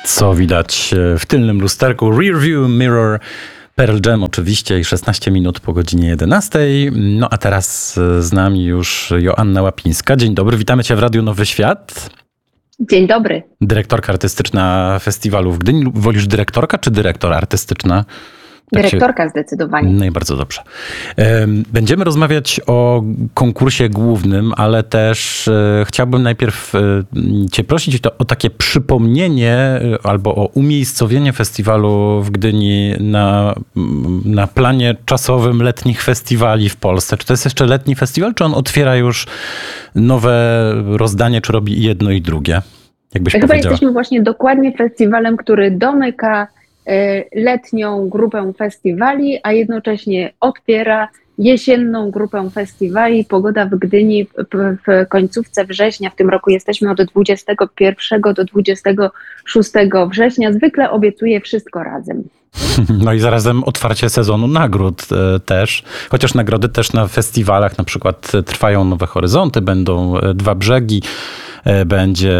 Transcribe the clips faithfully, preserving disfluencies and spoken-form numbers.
Co widać w tylnym lusterku? Rearview Mirror, Pearl Jam oczywiście i szesnaście minut po godzinie jedenastej. No a teraz z nami już Joanna Łapińska. Dzień dobry, witamy Cię w Radiu Nowy Świat. Dzień dobry. Dyrektorka artystyczna festiwalu w Gdyni. Wolisz dyrektorka czy dyrektor artystyczna? Tak Dyrektorka się... zdecydowanie. No i bardzo dobrze. Będziemy rozmawiać o konkursie głównym, ale też chciałbym najpierw Cię prosić o takie przypomnienie albo o umiejscowienie festiwalu w Gdyni na, na planie czasowym letnich festiwali w Polsce. Czy to jest jeszcze letni festiwal, czy on otwiera już nowe rozdanie, czy robi jedno i drugie? Jakbyś Chyba powiedziała. Jesteśmy właśnie dokładnie festiwalem, który domyka letnią grupę festiwali, a jednocześnie otwiera jesienną grupę festiwali. Pogoda w Gdyni w końcówce września, w tym roku jesteśmy od dwudziestego pierwszego do dwudziestego szóstego września, zwykle obiecuje wszystko razem. No i zarazem otwarcie sezonu nagród też, chociaż nagrody też na festiwalach, na przykład trwają Nowe Horyzonty, będą Dwa Brzegi, będzie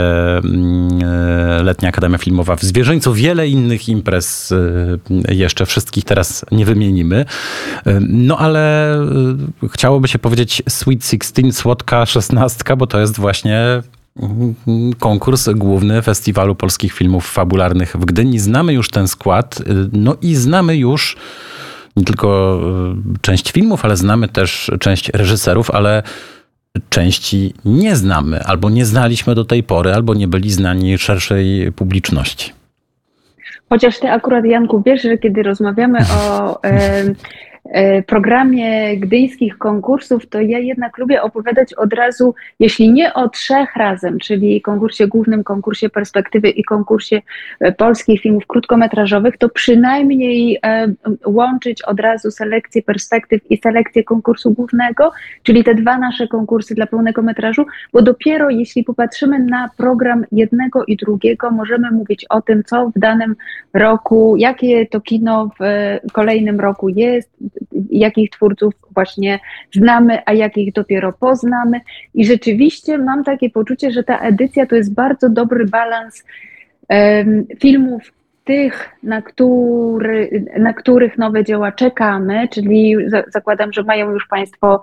Letnia Akademia Filmowa w Zwierzyńcu, wiele innych imprez jeszcze, wszystkich teraz nie wymienimy. No ale chciałoby się powiedzieć Sweet Sixteen, słodka szesnastka, bo to jest właśnie konkurs główny Festiwalu Polskich Filmów Fabularnych w Gdyni. Znamy już ten skład, no i znamy już nie tylko część filmów, ale znamy też część reżyserów, ale części nie znamy, albo nie znaliśmy do tej pory, albo nie byli znani szerszej publiczności. Chociaż ty akurat, Janku, wiesz, że kiedy rozmawiamy o e, e, programie gdyńskich konkursów, to ja jednak lubię opowiadać od razu, jeśli nie o trzech razem, czyli konkursie głównym, konkursie perspektywy i konkursie polskich filmów krótkometrażowych, to przynajmniej e, łączyć od razu selekcję perspektyw i selekcję konkursu głównego, czyli te dwa nasze konkursy dla pełnego metrażu, bo dopiero jeśli popatrzymy na program jednego i drugiego, możemy mówić o tym, co w danym roku, jakie to kino w kolejnym roku jest, jakich twórców właśnie znamy, a jakich dopiero poznamy. I rzeczywiście mam takie poczucie, że ta edycja to jest bardzo dobry balans um, filmów tych, na, który, na których nowe dzieła czekamy, czyli za, zakładam, że mają już Państwo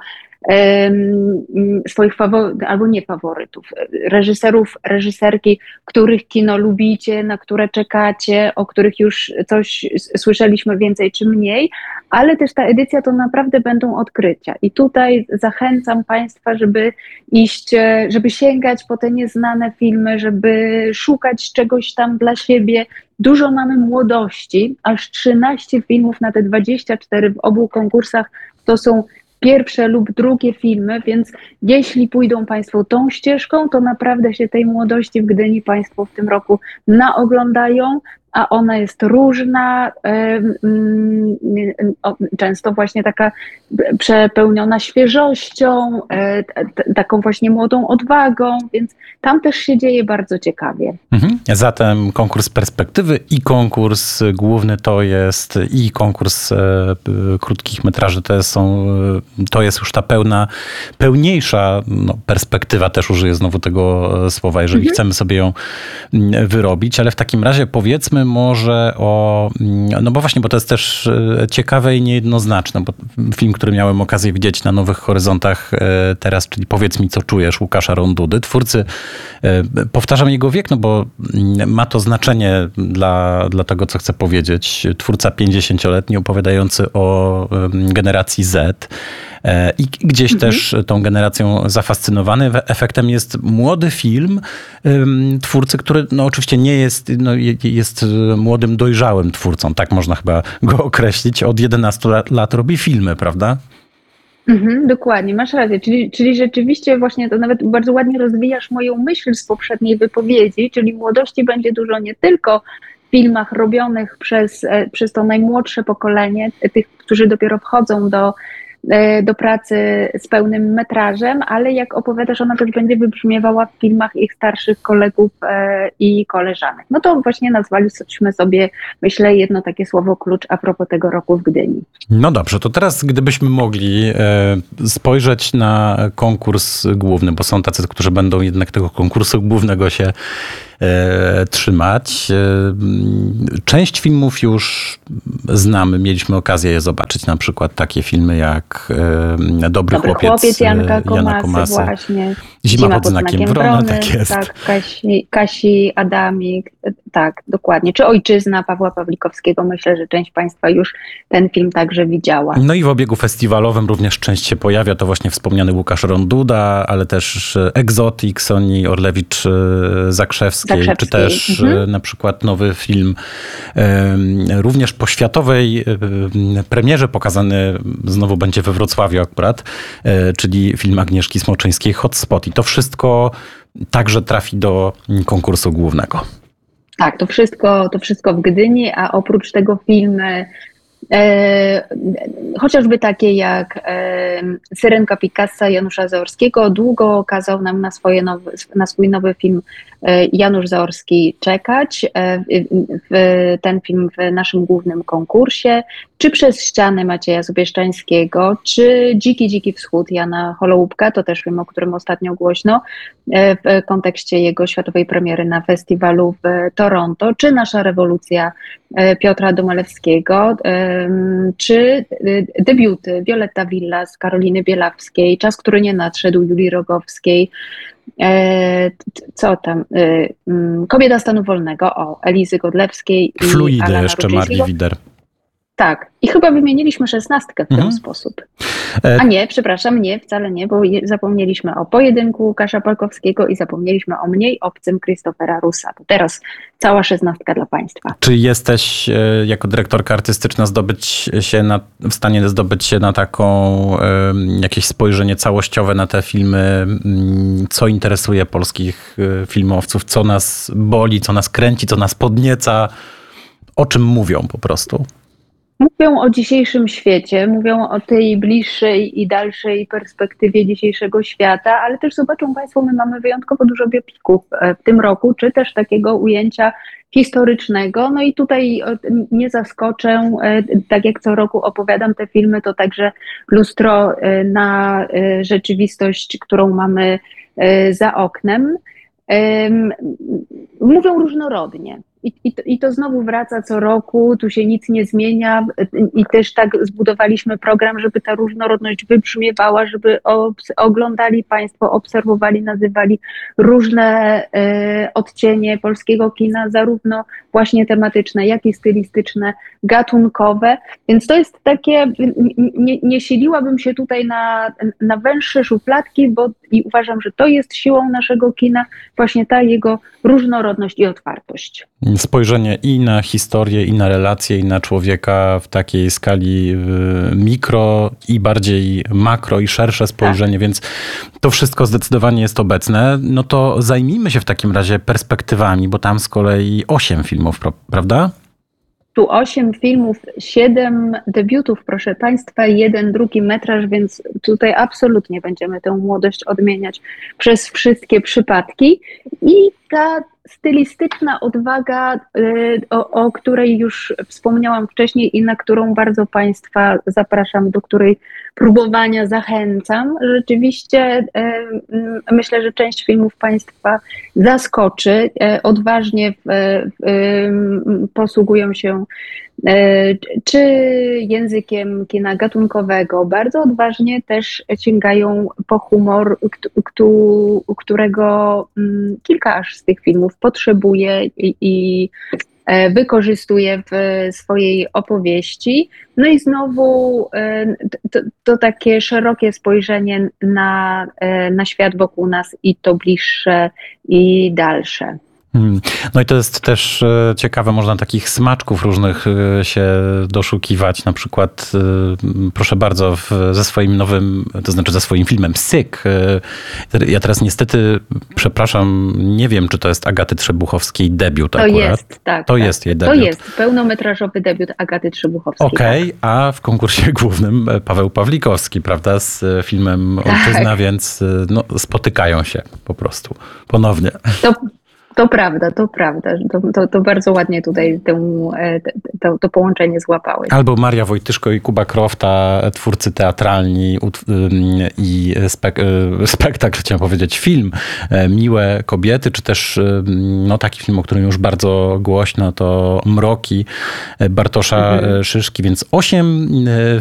um, swoich faworytów, albo nie faworytów, reżyserów, reżyserki, których kino lubicie, na które czekacie, o których już coś słyszeliśmy więcej czy mniej, ale też ta edycja to naprawdę będą odkrycia. I tutaj zachęcam Państwa, żeby iść, żeby sięgać po te nieznane filmy, żeby szukać czegoś tam dla siebie. Dużo mamy młodości, aż trzynaście filmów na te dwadzieścia cztery w obu konkursach to są pierwsze lub drugie filmy, więc jeśli pójdą Państwo tą ścieżką, to naprawdę się tej młodości w Gdyni Państwo w tym roku naoglądają, a ona jest różna, często właśnie taka przepełniona świeżością, taką właśnie młodą odwagą, więc tam też się dzieje bardzo ciekawie. Mhm. Zatem konkurs perspektywy i konkurs główny to jest i konkurs krótkich metraży, to są, to jest już ta pełna, pełniejsza no, perspektywa, też użyję znowu tego słowa, jeżeli mhm. chcemy sobie ją wyrobić, ale w takim razie powiedzmy może o, no bo właśnie, bo to jest też ciekawe i niejednoznaczne, bo film, który miałem okazję widzieć na Nowych Horyzontach teraz, czyli Powiedz mi, co czujesz, Łukasza Rondudy, twórcy, powtarzam jego wiek, no bo ma to znaczenie dla, dla tego, co chcę powiedzieć, twórca pięćdziesięcioletni opowiadający o generacji Z, i gdzieś mhm. też tą generacją zafascynowany. Efektem jest młody film twórcy, który no oczywiście nie jest, no jest młodym, dojrzałym twórcą, tak można chyba go określić. Od jedenastu lat robi filmy, prawda? Mhm, dokładnie, masz rację, czyli, czyli rzeczywiście właśnie to nawet bardzo ładnie rozwijasz moją myśl z poprzedniej wypowiedzi, czyli młodości będzie dużo nie tylko w filmach robionych przez, przez to najmłodsze pokolenie, tych, którzy dopiero wchodzą do do pracy z pełnym metrażem, ale jak opowiadasz, ona też będzie wybrzmiewała w filmach ich starszych kolegów i koleżanek. No to właśnie nazwaliśmy sobie, myślę, jedno takie słowo klucz a propos tego roku w Gdyni. No dobrze, to teraz gdybyśmy mogli spojrzeć na konkurs główny, bo są tacy, którzy będą jednak tego konkursu głównego się e, trzymać. E, część filmów już znamy, mieliśmy okazję je zobaczyć, na przykład takie filmy jak e, Dobry, Dobry chłopiec, chłopiec Janka Komasy, Jana Komasy. Właśnie. Zima, Zima pod znakiem wrona, Wrony, tak jest. Tak, Kasi, Kasi Adamik, tak, dokładnie. Czy Ojczyzna Pawła Pawlikowskiego. Myślę, że część Państwa już ten film także widziała. No i w obiegu festiwalowym również część się pojawia. To właśnie wspomniany Łukasz Ronduda, ale też Egzotik, Soni Orlewicz-Zakrzewskiej, czy też mhm. na przykład nowy film również po światowej premierze pokazany znowu będzie we Wrocławiu akurat, czyli film Agnieszki Smoczyńskiej Hotspot. I to wszystko także trafi do konkursu głównego. Tak, to wszystko, to wszystko w Gdyni, a oprócz tego filmy E, chociażby takie jak e, Syrenka Picassa Janusza Zaorskiego długo kazał nam na, swoje nowy, na swój nowy film e, Janusz Zaorski czekać. E, w, w, ten film w naszym głównym konkursie. Czy Przez ściany Macieja Sobieszczańskiego, czy Dziki, Dziki Wschód Jana Holoubka, to też film, o którym ostatnio głośno e, w kontekście jego światowej premiery na festiwalu w Toronto, czy Nasza rewolucja e, Piotra Domalewskiego, e, czy debiuty Violetta Villas, Karoliny Bielawskiej, Czas, który nie nadszedł Julii Rogowskiej, co tam, Kobieta stanu wolnego, o, Elizy Godlewskiej i Fluidy Alana jeszcze Marli Wider. Tak. I chyba wymieniliśmy szesnastkę w ten mhm. sposób. A nie, przepraszam, nie, wcale nie, bo zapomnieliśmy o Pojedynku Łukasza Palkowskiego i zapomnieliśmy o Mniej obcym Christophera Russa. To teraz cała szesnastka dla Państwa. Czy jesteś jako dyrektorka artystyczna zdobyć się na, w stanie zdobyć się na taką jakieś spojrzenie całościowe na te filmy, co interesuje polskich filmowców, co nas boli, co nas kręci, co nas podnieca, o czym mówią po prostu? Mówią o dzisiejszym świecie, mówią o tej bliższej i dalszej perspektywie dzisiejszego świata, ale też zobaczą Państwo, my mamy wyjątkowo dużo biopików w tym roku, czy też takiego ujęcia historycznego. No i tutaj nie zaskoczę, tak jak co roku opowiadam te filmy, to także lustro na rzeczywistość, którą mamy za oknem. Mówią różnorodnie. I, i, to, I to znowu wraca co roku, tu się nic nie zmienia i też tak zbudowaliśmy program, żeby ta różnorodność wybrzmiewała, żeby obs- oglądali Państwo, obserwowali, nazywali różne e, odcienie polskiego kina, zarówno właśnie tematyczne, jak i stylistyczne, gatunkowe, więc to jest takie, nie, nie siliłabym się tutaj na, na węższe szufladki, bo i uważam, że to jest siłą naszego kina, właśnie ta jego różnorodność i otwartość. Spojrzenie i na historię, i na relacje, i na człowieka w takiej skali mikro i bardziej makro i szersze spojrzenie, tak. Więc to wszystko zdecydowanie jest obecne. No to zajmijmy się w takim razie perspektywami, bo tam z kolei osiem filmów, prawda? Tu osiem filmów, siedem debiutów, proszę Państwa, jeden drugi metraż, więc tutaj absolutnie będziemy tę młodość odmieniać przez wszystkie przypadki. I ta stylistyczna odwaga, o, o której już wspomniałam wcześniej i na którą bardzo Państwa zapraszam, do której próbowania zachęcam. Rzeczywiście myślę, że część filmów Państwa zaskoczy. Odważnie w, w, posługują się czy językiem kina gatunkowego, bardzo odważnie też sięgają po humor, którego kilka aż z tych filmów potrzebuje i, i wykorzystuje w swojej opowieści. No i znowu to, to takie szerokie spojrzenie na, na świat wokół nas i to bliższe i dalsze. No i to jest też ciekawe, można takich smaczków różnych się doszukiwać, na przykład proszę bardzo w, ze swoim nowym, to znaczy ze swoim filmem Syk. Ja teraz niestety, przepraszam, nie wiem, czy to jest Agaty Trzebuchowskiej debiut to akurat. Jest, tak, to tak. jest jej debiut. To jest pełnometrażowy debiut Agaty Trzebuchowskiej. Okej, okay, tak. A w konkursie głównym Paweł Pawlikowski, prawda, z filmem Ojczyzna, tak. Więc no, spotykają się po prostu ponownie. To... To prawda, to prawda. To, to, to bardzo ładnie tutaj tę, to, to połączenie złapałeś. Albo Maria Wojtyszko i Kuba Krofta, twórcy teatralni i spek spektakl, chciałem powiedzieć, film Miłe kobiety, czy też no, taki film, o którym już bardzo głośno, to Mroki Bartosza mhm. Szyszki, więc osiem